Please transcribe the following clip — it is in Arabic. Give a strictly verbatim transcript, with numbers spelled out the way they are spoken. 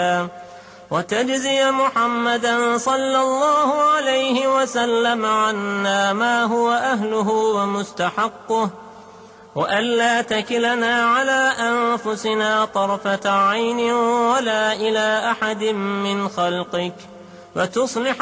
وتجزي محمدا صلى الله عليه وسلم عنا ما هو أهله ومستحقه، وألا تكلنا على أنفسنا طرفة عين ولا إلى أحد من خلقك، وتصلح